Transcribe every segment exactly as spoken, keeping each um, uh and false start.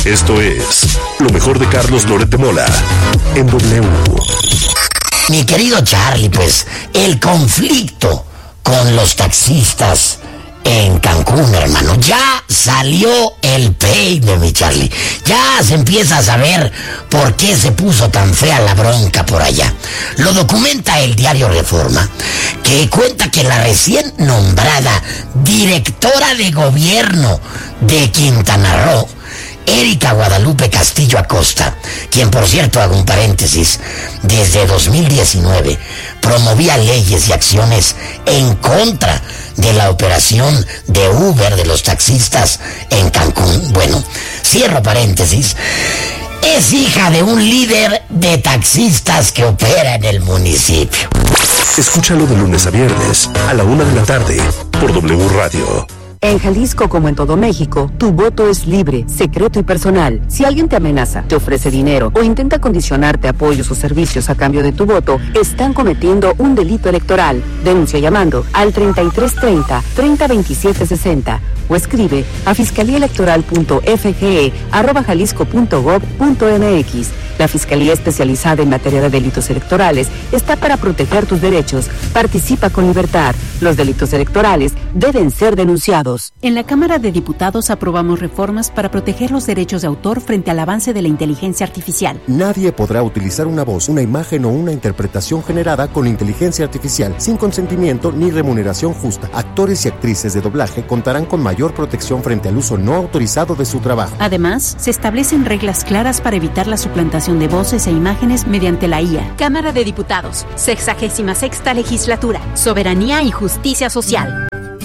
Esto es lo mejor de Carlos Loret de Mola en W. Mi querido Charlie, pues el conflicto con los taxistas en Cancún, hermano, ya salió el peine, mi Charlie. Ya se empieza a saber por qué se puso tan fea la bronca por allá. Lo documenta el diario Reforma, que cuenta que la recién nombrada directora de gobierno de Quintana Roo, Erika Guadalupe Castillo Acosta, quien, por cierto, hago un paréntesis, desde dos mil diecinueve promovía leyes y acciones en contra de la operación de Uber de los taxistas en Cancún. Bueno, cierro paréntesis. Es hija de un líder de taxistas que opera en el municipio. Escúchalo de lunes a viernes a la una de la tarde por W Radio. En Jalisco, como en todo México, tu voto es libre, secreto y personal. Si alguien te amenaza, te ofrece dinero o intenta condicionarte apoyos o servicios a cambio de tu voto, están cometiendo un delito electoral. Denuncia llamando al treinta y tres treinta, treinta veintisiete sesenta o escribe a fiscaliaelectoral.fge arroba jalisco punto gob punto mx. La Fiscalía Especializada en Materia de Delitos Electorales está para proteger tus derechos. Participa con libertad. Los delitos electorales deben ser denunciados. En la Cámara de Diputados aprobamos reformas para proteger los derechos de autor frente al avance de la inteligencia artificial. Nadie podrá utilizar una voz, una imagen o una interpretación generada con inteligencia artificial sin consentimiento ni remuneración justa. Actores y actrices de doblaje contarán con mayor protección frente al uso no autorizado de su trabajo. Además, se establecen reglas claras para evitar la suplantación de voces e imágenes mediante la I A. Cámara de Diputados, sexagésima sexta legislatura, soberanía y justicia social.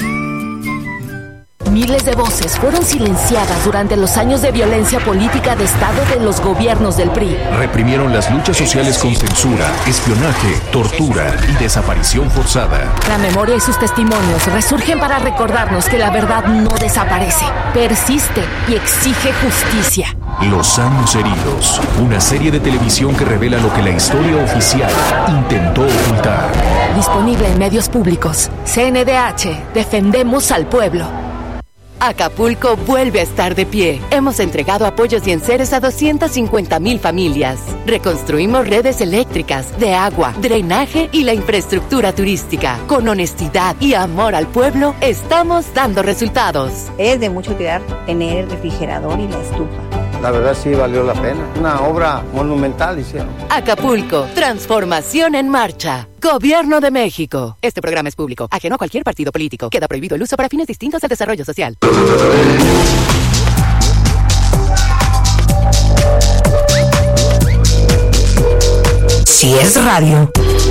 Miles de voces fueron silenciadas durante los años de violencia política de Estado de los gobiernos del P R I. Reprimieron las luchas sociales con censura, espionaje, tortura y desaparición forzada. La memoria y sus testimonios resurgen para recordarnos que la verdad no desaparece, persiste y exige justicia. Los años heridos, una serie de televisión que revela lo que la historia oficial intentó ocultar. Disponible en medios públicos. C N D H, defendemos al pueblo. Acapulco vuelve a estar de pie. Hemos entregado apoyos y enseres a doscientas cincuenta mil familias. Reconstruimos redes eléctricas, de agua, drenaje y la infraestructura turística. Con honestidad y amor al pueblo, estamos dando resultados. Es de mucho cuidar tener el refrigerador y la estufa. La verdad sí valió la pena. Una obra monumental hicieron. Acapulco, transformación en marcha. Gobierno de México. Este programa es público, ajeno a cualquier partido político. Queda prohibido el uso para fines distintos al desarrollo social. Si es radio,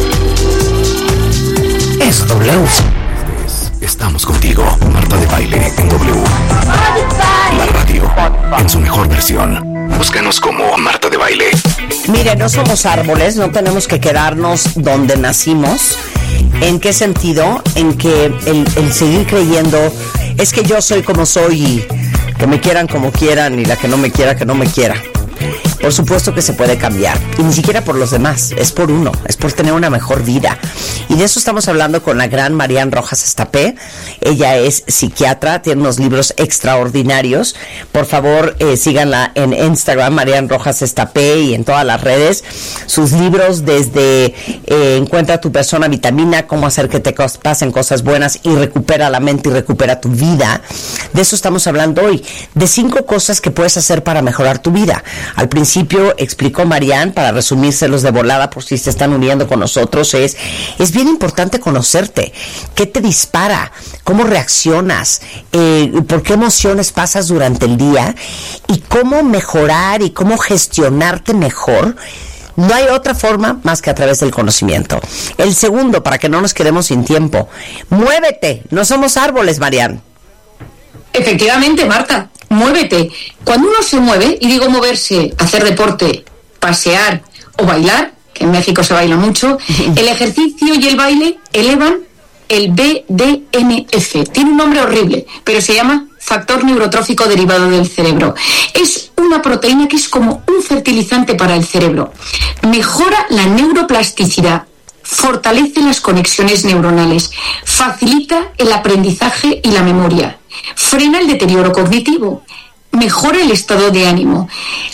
es W. Estamos contigo, Marta de Baile en W. La radio en su mejor versión. Búscanos como Marta de Baile. Mire, no somos árboles, no tenemos que quedarnos donde nacimos. ¿En qué sentido? En que el, el seguir creyendo es que yo soy como soy y que me quieran como quieran y la que no me quiera, que no me quiera. Por supuesto que se puede cambiar, y ni siquiera por los demás, es por uno, es por tener una mejor vida. Y de eso estamos hablando con la gran Marian Rojas Estapé. Ella es psiquiatra, tiene unos libros extraordinarios. Por favor, eh, síganla en Instagram, Marian Rojas Estapé, y en todas las redes. Sus libros desde eh, Encuentra tu persona vitamina, cómo hacer que te pasen cosas buenas y recupera la mente y recupera tu vida. De eso estamos hablando hoy, de cinco cosas que puedes hacer para mejorar tu vida. Al principio explicó Marian, para resumírselos de volada por si se están uniendo con nosotros, es, es bien importante conocerte. ¿Qué te dispara? ¿Cómo reaccionas? Eh, ¿Por qué emociones pasas durante el día? Y cómo mejorar y cómo gestionarte mejor. No hay otra forma más que a través del conocimiento. El segundo, para que no nos quedemos sin tiempo, muévete. No somos árboles, Marian. Efectivamente, Marta, muévete. Cuando uno se mueve, y digo moverse, hacer deporte, pasear o bailar, que en México se baila mucho, el ejercicio y el baile elevan el B D N F. Tiene un nombre horrible, pero se llama factor neurotrófico derivado del cerebro. Es una proteína que es como un fertilizante para el cerebro. Mejora la neuroplasticidad, fortalece las conexiones neuronales, facilita el aprendizaje y la memoria, frena el deterioro cognitivo, mejora el estado de ánimo.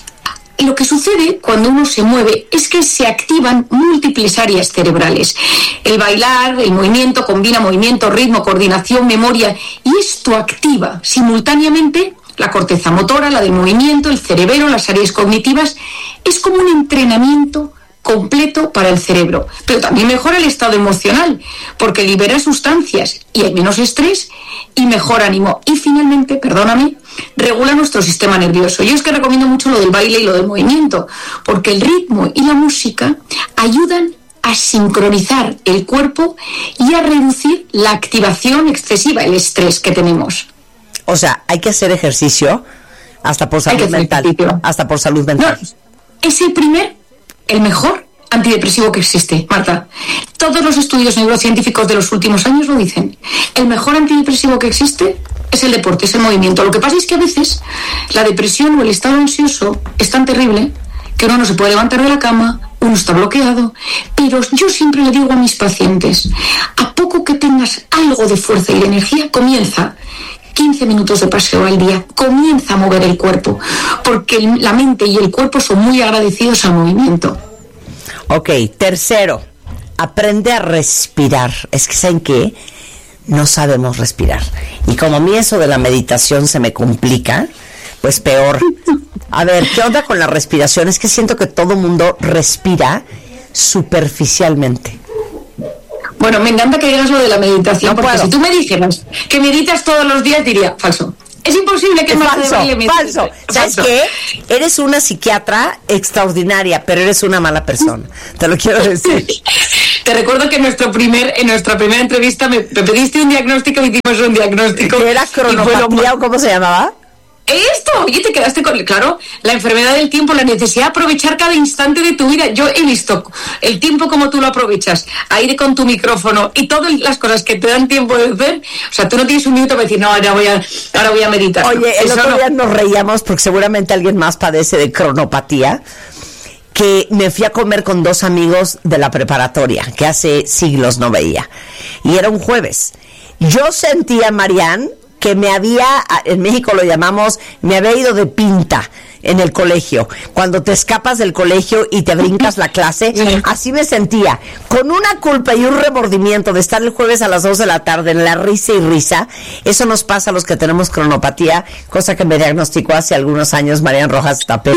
Lo que sucede cuando uno se mueve es que se activan múltiples áreas cerebrales. El bailar, el movimiento, combina movimiento, ritmo, coordinación, memoria, y esto activa simultáneamente la corteza motora, la del movimiento, el cerebelo, las áreas cognitivas. Es como un entrenamiento completo para el cerebro, pero también mejora el estado emocional, porque libera sustancias y hay menos estrés y mejor ánimo. Y finalmente, perdóname, regula nuestro sistema nervioso. Yo es que recomiendo mucho lo del baile y lo del movimiento, porque el ritmo y la música ayudan a sincronizar el cuerpo y a reducir la activación excesiva, el estrés que tenemos. O sea, hay que hacer ejercicio hasta por salud mental, ejercicio. hasta por salud mental. No, es el primer el mejor antidepresivo que existe, Marta. Todos los estudios neurocientíficos de los últimos años lo dicen. El mejor antidepresivo que existe es el deporte, es el movimiento. Lo que pasa es que a veces la depresión o el estado ansioso es tan terrible que uno no se puede levantar de la cama, uno está bloqueado. Pero yo siempre le digo a mis pacientes, a poco que tengas algo de fuerza y de energía, comienza quince minutos de paseo al día, comienza a mover el cuerpo, porque la mente y el cuerpo son muy agradecidos al movimiento. Ok, tercero, aprende a respirar. Es que, ¿saben qué? No sabemos respirar. Y como a mí eso de la meditación se me complica, pues peor. A ver, ¿qué onda con la respiración? Es que siento que todo mundo respira superficialmente. Bueno, me encanta que digas lo de la meditación, no porque puedo. Si tú me dijeras que meditas todos los días, diría, falso. Es imposible que es Marta falso, de Baile medite. falso. ¿Sabes falso. qué? Eres una psiquiatra extraordinaria, pero eres una mala persona. Te lo quiero decir. Te recuerdo que en nuestro primer, en nuestra primera entrevista me, me pediste un diagnóstico y hicimos un diagnóstico. ¿Qué era cronopatía o cómo se llamaba? Esto, oye, te quedaste con, claro, la enfermedad del tiempo, la necesidad de aprovechar cada instante de tu vida. Yo he visto el tiempo como tú lo aprovechas, aire con tu micrófono y todas las cosas que te dan tiempo de hacer. O sea, tú no tienes un minuto para decir, no, ahora voy a, ahora voy a meditar. Oye, el Eso otro no. día nos reíamos porque seguramente alguien más padece de cronopatía, que me fui a comer con dos amigos de la preparatoria, que hace siglos no veía. Y era un jueves. Yo sentía, Marianne, que me había, en México lo llamamos, me había ido de pinta en el colegio. Cuando te escapas del colegio y te brincas la clase, así me sentía, con una culpa y un remordimiento de estar el jueves a las dos de la tarde en la risa y risa. Eso nos pasa a los que tenemos cronopatía, cosa que me diagnosticó hace algunos años Marianne Rojas Tapé.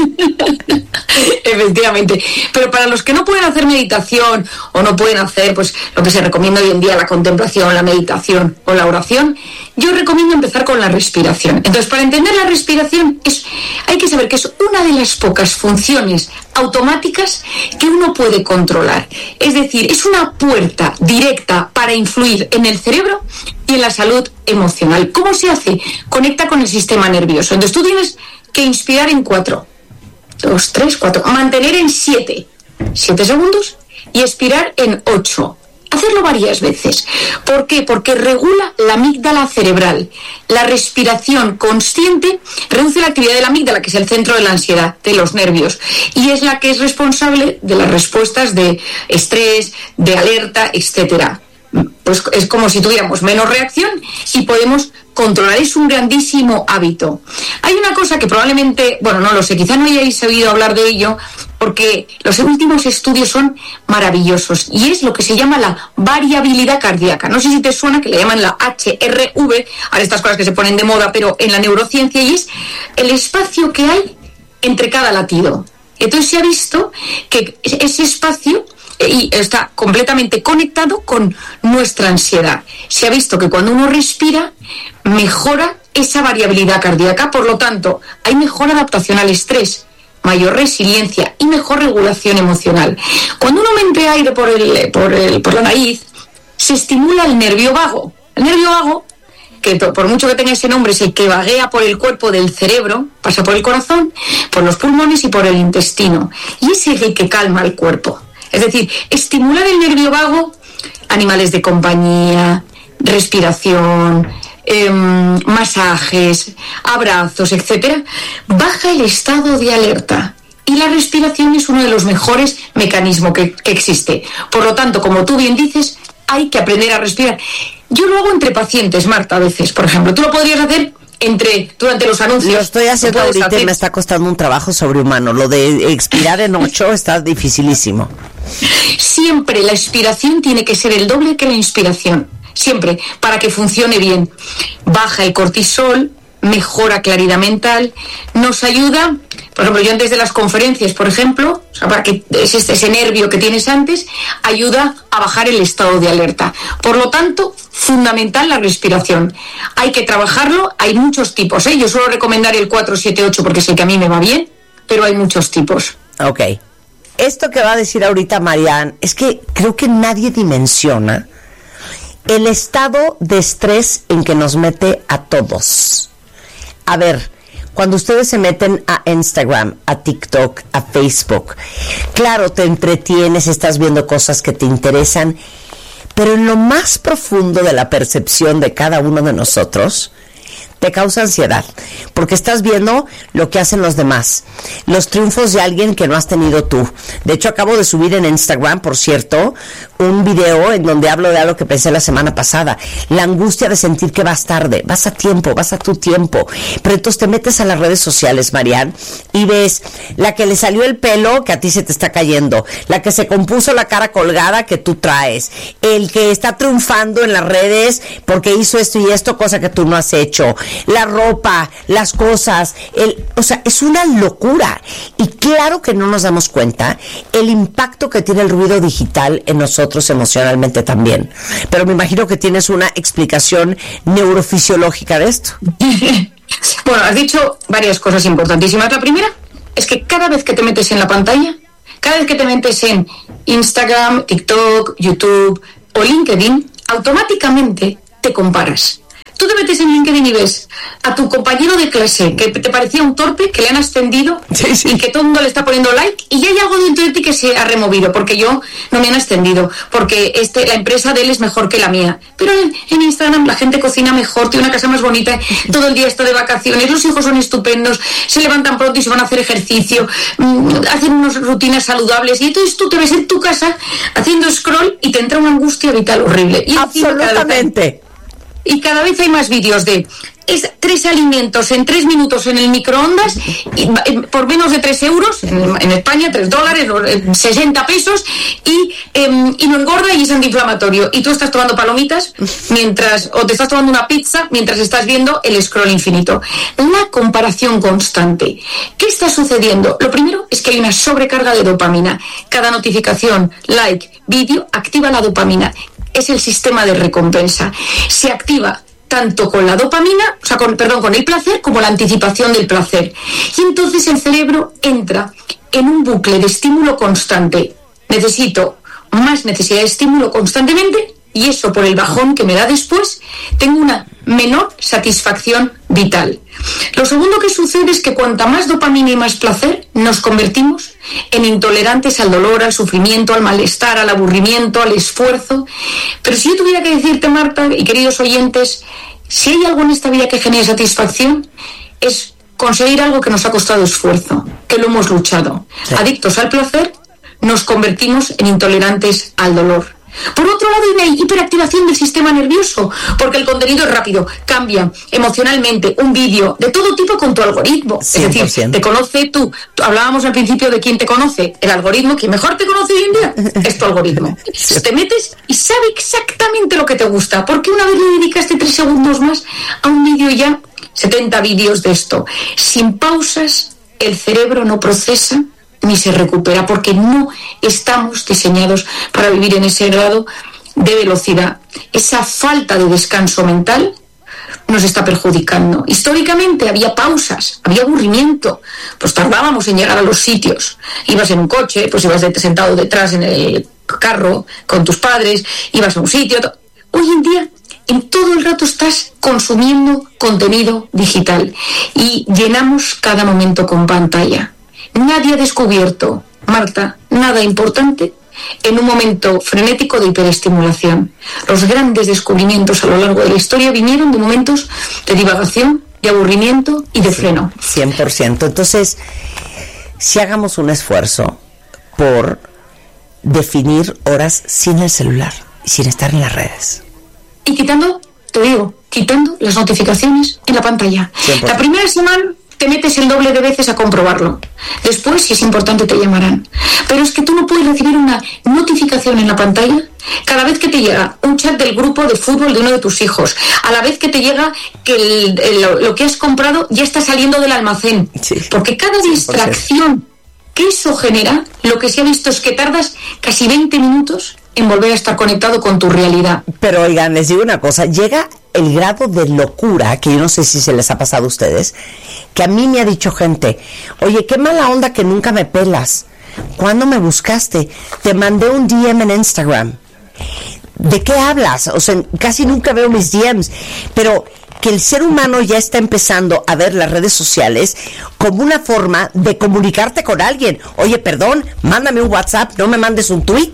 Efectivamente, pero para los que no pueden hacer meditación o no pueden hacer pues lo que se recomienda hoy en día, la contemplación, la meditación o la oración, yo recomiendo empezar con la respiración. Entonces, para entender la respiración es, hay que saber que es una de las pocas funciones automáticas que uno puede controlar. Es decir, es una puerta directa para influir en el cerebro y en la salud emocional. ¿Cómo se hace? Conecta con el sistema nervioso. Entonces, tú tienes que inspirar en cuatro. Dos, tres, cuatro. Mantener en siete. Siete segundos. Y expirar en ocho. Hacerlo varias veces. ¿Por qué? Porque regula la amígdala cerebral. La respiración consciente reduce la actividad de la amígdala, que es el centro de la ansiedad, de los nervios. Y es la que es responsable de las respuestas de estrés, de alerta, etcétera. Pues es como si tuviéramos menos reacción y podemos controlar. Es un grandísimo hábito. Hay una cosa que probablemente, bueno, no lo sé, quizá no hayáis oído hablar de ello, porque los últimos estudios son maravillosos, y es lo que se llama la variabilidad cardíaca. No sé si te suena, que le llaman la H R V, ahora estas cosas que se ponen de moda, pero en la neurociencia, y es el espacio que hay entre cada latido. Entonces se ha visto que ese espacio y está completamente conectado con nuestra ansiedad. Se ha visto que cuando uno respira mejora esa variabilidad cardíaca, por lo tanto hay mejor adaptación al estrés, mayor resiliencia y mejor regulación emocional. Cuando uno mete aire por, el, por, el, por la nariz, se estimula el nervio vago. El nervio vago, que por mucho que tenga ese nombre, es el que vaguea por el cuerpo del cerebro, pasa por el corazón, por los pulmones y por el intestino, y es el que calma el cuerpo. Es decir, estimular el nervio vago, animales de compañía, respiración, eh, masajes, abrazos, etcétera, baja el estado de alerta. Y la respiración es uno de los mejores mecanismos que, que existe. Por lo tanto, como tú bien dices, hay que aprender a respirar. Yo lo hago entre pacientes, Marta, a veces, por ejemplo. Tú lo podrías hacer entre durante los anuncios. Lo estoy haciendo ahorita hacer. Y me está costando un trabajo sobrehumano. Lo de expirar en ocho está dificilísimo. Siempre la expiración tiene que ser el doble que la inspiración. Siempre, para que funcione bien. Baja el cortisol, mejora claridad mental, nos ayuda, por ejemplo, yo antes de las conferencias, por ejemplo, o sea, para que ese, ese nervio que tienes antes, ayuda a bajar el estado de alerta. Por lo tanto, fundamental la respiración. Hay que trabajarlo, hay muchos tipos, ¿eh? Yo suelo recomendar el cuatro siete ocho porque sé que a mí me va bien, pero hay muchos tipos. Ok. Esto que va a decir ahorita Marianne, es que creo que nadie dimensiona el estado de estrés en que nos mete a todos. A ver, cuando ustedes se meten a Instagram, a TikTok, a Facebook, claro, te entretienes, estás viendo cosas que te interesan, pero en lo más profundo de la percepción de cada uno de nosotros, te causa ansiedad, porque estás viendo lo que hacen los demás, los triunfos de alguien que no has tenido tú. De hecho, acabo de subir en Instagram, por cierto, un video en donde hablo de algo que pensé la semana pasada, la angustia de sentir que vas tarde, vas a tiempo, vas a tu tiempo. Pero entonces te metes a las redes sociales, Marianne, y ves la que le salió el pelo que a ti se te está cayendo, la que se compuso la cara colgada que tú traes, el que está triunfando en las redes porque hizo esto y esto, cosa que tú no has hecho, la ropa, las cosas, el, o sea, es una locura. Y claro que no nos damos cuenta el impacto que tiene el ruido digital en nosotros emocionalmente también. Pero me imagino que tienes una explicación neurofisiológica de esto. Bueno, has dicho varias cosas importantísimas. La primera es que cada vez que te metes en la pantalla, cada vez que te metes en Instagram, TikTok, YouTube o LinkedIn, automáticamente te comparas. Tú te metes en LinkedIn y ves a tu compañero de clase que te parecía un torpe, que le han ascendido, sí, sí, y que todo el mundo le está poniendo like, y ya hay algo dentro de ti que se ha removido, porque yo no me han ascendido, porque este, la empresa de él es mejor que la mía. Pero en, en Instagram la gente cocina mejor, tiene una casa más bonita, todo el día está de vacaciones, los hijos son estupendos, se levantan pronto y se van a hacer ejercicio, mmm, hacen unas rutinas saludables, y entonces tú te ves en tu casa haciendo scroll y te entra una angustia vital horrible. Y absolutamente. Y cada vez hay más vídeos de es tres alimentos en tres minutos en el microondas y, por menos de tres euros, en, en España tres dólares, sesenta pesos, y, eh, y no engorda y es antiinflamatorio. Y tú estás tomando palomitas mientras, o te estás tomando una pizza mientras estás viendo el scroll infinito. La comparación constante. ¿Qué está sucediendo? Lo primero es que hay una sobrecarga de dopamina. Cada notificación, like, vídeo, activa la dopamina. Es el sistema de recompensa. Se activa tanto con la dopamina, o sea, con, perdón, con el placer, como la anticipación del placer. Y entonces el cerebro entra en un bucle de estímulo constante. Necesito más necesidad de estímulo constantemente, y eso por el bajón que me da después, tengo una menor satisfacción vital. Lo segundo que sucede es que cuanta más dopamina y más placer, nos convertimos en intolerantes al dolor, al sufrimiento, al malestar, al aburrimiento, al esfuerzo. Pero si yo tuviera que decirte, Marta, y queridos oyentes, si hay algo en esta vida que genere satisfacción, es conseguir algo que nos ha costado esfuerzo, que lo hemos luchado. Sí. Adictos al placer, nos convertimos en intolerantes al dolor. Por otro lado, hay una hiperactivación del sistema nervioso, porque el contenido es rápido, cambia emocionalmente, un vídeo de todo tipo con tu algoritmo. cien por ciento. Es decir, te conoce tú. Hablábamos al principio de quién te conoce. El algoritmo, quien mejor te conoce hoy en día, es tu algoritmo. Sí. Te metes y sabe exactamente lo que te gusta, porque una vez le dedicaste tres segundos más a un vídeo, ya setenta vídeos de esto. Sin pausas, el cerebro no procesa ni se recupera, porque no estamos diseñados para vivir en ese grado de velocidad. Esa falta de descanso mental nos está perjudicando. Históricamente había pausas, había aburrimiento, pues tardábamos en llegar a los sitios. Ibas en un coche, pues ibas sentado detrás en el carro con tus padres, ibas a un sitio. Hoy en día, en todo el rato estás consumiendo contenido digital y llenamos cada momento con pantalla. Nadie ha descubierto, Marta, nada importante en un momento frenético de hiperestimulación. Los grandes descubrimientos a lo largo de la historia vinieron de momentos de divagación, de aburrimiento y de sí, freno. cien por ciento. Entonces, si hagamos un esfuerzo por definir horas sin el celular y sin estar en las redes. Y quitando, te digo, quitando las notificaciones en la pantalla. cien por ciento. La primera semana te metes el doble de veces a comprobarlo. Después, si es importante, te llamarán. Pero es que tú no puedes recibir una notificación en la pantalla cada vez que te llega un chat del grupo de fútbol de uno de tus hijos, a la vez que te llega que el, el, lo, lo que has comprado ya está saliendo del almacén. Sí. Porque cada distracción que eso genera, lo que se ha visto es que tardas casi veinte minutos en volver a estar conectado con tu realidad. Pero oigan, les digo una cosa, llega el grado de locura, que yo no sé si se les ha pasado a ustedes, que a mí me ha dicho gente, oye, qué mala onda que nunca me pelas. ¿Cuándo me buscaste? Te mandé un D M en Instagram. ¿De qué hablas? O sea, casi nunca veo mis D Ms, pero que el ser humano ya está empezando a ver las redes sociales como una forma de comunicarte con alguien. Oye, perdón, mándame un WhatsApp, no me mandes un tweet.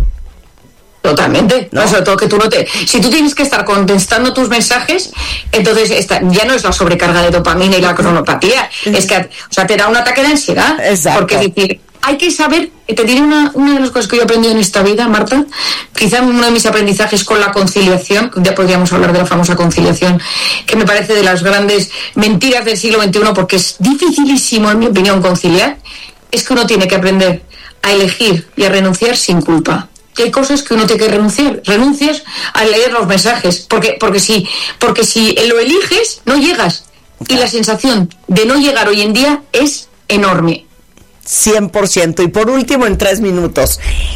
Totalmente, ¿no? Sobre todo que tú no te... Si tú tienes que estar contestando tus mensajes, entonces esta, ya no es la sobrecarga de dopamina y la cronopatía, es que, o sea, te da un ataque de ansiedad. Exacto. Porque es decir, hay que saber, te diré una, una de las cosas que yo he aprendido en esta vida, Marta, quizá uno de mis aprendizajes con la conciliación, ya podríamos hablar de la famosa conciliación, que me parece de las grandes mentiras del siglo veintiuno, porque es dificilísimo, en mi opinión, conciliar, es que uno tiene que aprender a elegir y a renunciar sin culpa. Que hay cosas que uno tiene que renunciar. Renuncias a leer los mensajes, porque porque si porque si lo eliges no llegas, y la sensación de no llegar hoy en día es enorme. cien por ciento. Y por último, en tres minutos,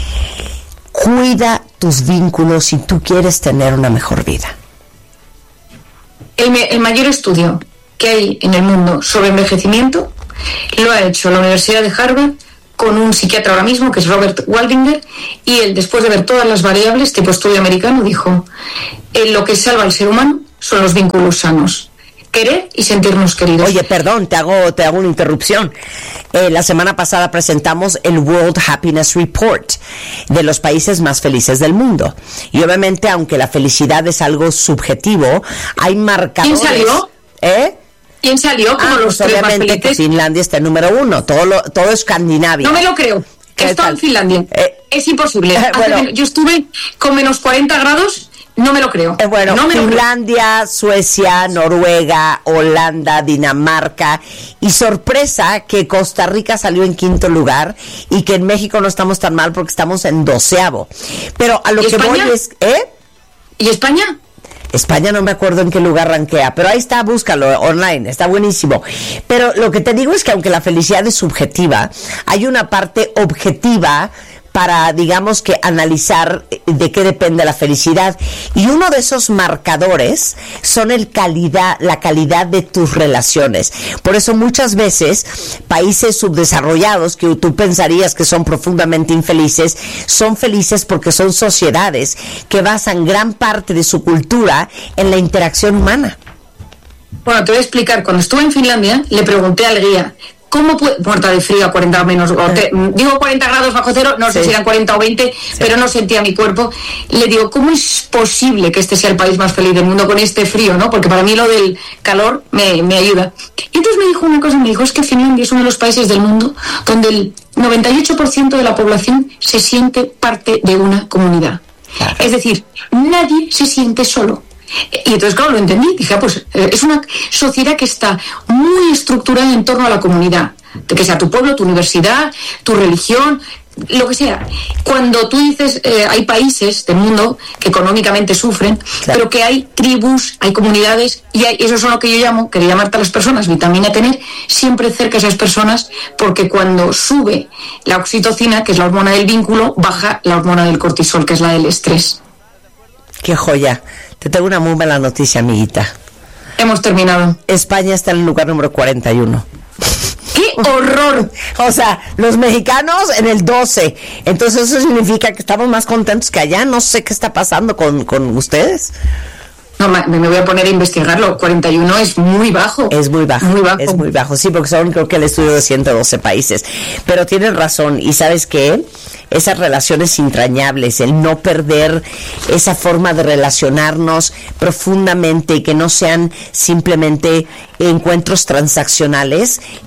cuida tus vínculos si tú quieres tener una mejor vida. El, me, el mayor estudio que hay en el mundo sobre envejecimiento lo ha hecho la Universidad de Harvard con un psiquiatra ahora mismo, que es Robert Waldinger, y él, después de ver todas las variables, tipo estudio americano, dijo, eh, lo que salva al ser humano son los vínculos sanos. Querer y sentirnos queridos. Oye, perdón, te hago, te hago una interrupción. Eh, la semana pasada presentamos el World Happiness Report de los países más felices del mundo. Y obviamente, aunque la felicidad es algo subjetivo, hay marcadores... ¿Quién salió? ¿Eh? ¿Quién salió como ah, los pues tres más obviamente felices? Que Finlandia está en número uno, todo lo, todo Escandinavia. No me lo creo. Está en Finlandia. Eh, es imposible. Eh, bueno, Hace, yo estuve con menos cuarenta grados, no me lo creo. Eh, bueno, no me Finlandia, lo creo. Suecia, Noruega, Holanda, Dinamarca, y sorpresa que Costa Rica salió en quinto lugar y que en México no estamos tan mal porque estamos en doceavo. Pero a lo que España? voy es... ¿eh? ¿Y España? España no me acuerdo en qué lugar ranquea, pero ahí está, búscalo online, está buenísimo. Pero lo que te digo es que aunque la felicidad es subjetiva, hay una parte objetiva para, digamos, que analizar de qué depende la felicidad. Y uno de esos marcadores son el calidad, la calidad de tus relaciones. Por eso muchas veces países subdesarrollados que tú pensarías que son profundamente infelices, son felices porque son sociedades que basan gran parte de su cultura en la interacción humana. Bueno, te voy a explicar. Cuando estuve en Finlandia, le pregunté al guía, ¿cómo puede, muerta de frío a cuarenta menos, o te, digo cuarenta grados bajo cero, no sé sí. si eran cuarenta o veinte, sí. pero no sentía mi cuerpo. Le digo, ¿cómo es posible que este sea el país más feliz del mundo con este frío, no? Porque para mí lo del calor me, me ayuda. Y entonces me dijo una cosa, me dijo, es que Finlandia es uno de los países del mundo donde el noventa y ocho por ciento de la población se siente parte de una comunidad. Claro. Es decir, nadie se siente solo. Y entonces, claro, lo entendí. Dije, ah, pues es una sociedad que está muy estructurada en torno a la comunidad. Que sea tu pueblo, tu universidad, tu religión, lo que sea. Cuando tú dices, eh, hay países del mundo que económicamente sufren, claro. pero que hay tribus, hay comunidades, y hay, eso es lo que yo llamo, quería llamarte a las personas, vitamina tener siempre cerca a esas personas, porque cuando sube la oxitocina, que es la hormona del vínculo, baja la hormona del cortisol, que es la del estrés. ¡Qué joya! Te tengo una muy mala noticia, amiguita. Hemos terminado. España está en el lugar número cuarenta y uno. ¡Qué horror! O sea, los mexicanos en el doce. Entonces eso significa que estamos más contentos que allá. No sé qué está pasando con, con ustedes. No, me voy a poner a investigarlo. cuarenta y uno es muy bajo. Es muy bajo. Muy bajo. Es muy bajo, sí, porque son creo que el estudio de ciento doce países. Pero tienes razón. ¿Y sabes qué? Esas relaciones entrañables, el no perder esa forma de relacionarnos profundamente y que no sean simplemente encuentros transaccionales, es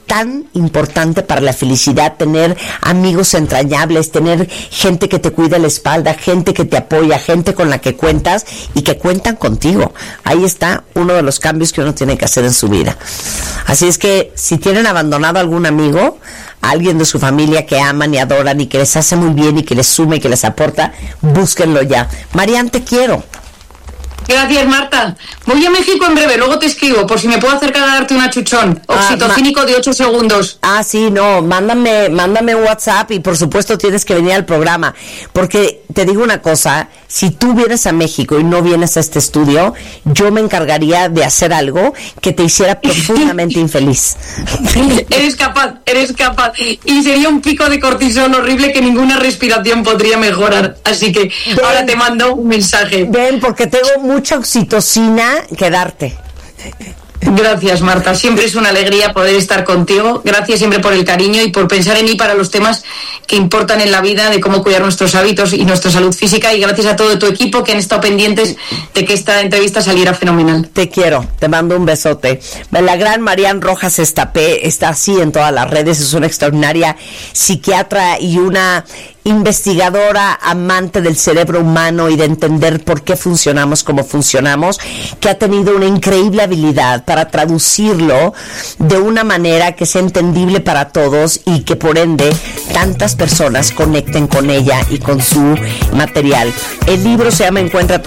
tan importante para la felicidad, tener amigos entrañables, tener gente que te cuida la espalda, gente que te apoya, gente con la que cuentas y que cuentan contigo. Ahí está uno de los cambios que uno tiene que hacer en su vida. Así es que si tienen abandonado a algún amigo, a alguien de su familia que aman y adoran y que les hace muy bien y que les sume y que les aporta, búsquenlo ya. Marian, te quiero. Gracias, Marta. Voy a México en breve, luego te escribo, por si me puedo acercar a darte un achuchón. Oxitocínico ah, ma- de ocho segundos. Ah, sí, no, mándame, mándame un WhatsApp y por supuesto tienes que venir al programa. Porque te digo una cosa, si tú vienes a México y no vienes a este estudio, yo me encargaría de hacer algo que te hiciera profundamente infeliz. Eres capaz, eres capaz. Y sería un pico de cortisol horrible que ninguna respiración podría mejorar. Así que ven, ahora te mando un mensaje. Ven, porque tengo mucha oxitocina que darte. Gracias, Marta. Siempre es una alegría poder estar contigo. Gracias siempre por el cariño y por pensar en mí para los temas que importan en la vida, de cómo cuidar nuestros hábitos y nuestra salud física. Y gracias a todo tu equipo que han estado pendientes de que esta entrevista saliera fenomenal. Te quiero, te mando un besote. La gran Marian Rojas Estapé está así en todas las redes. Es una extraordinaria psiquiatra y una investigadora, amante del cerebro humano y de entender por qué funcionamos como funcionamos, que ha tenido una increíble habilidad para traducirlo de una manera que sea entendible para todos y que por ende tantas personas conecten con ella y con su material. El libro se llama Encuentra tu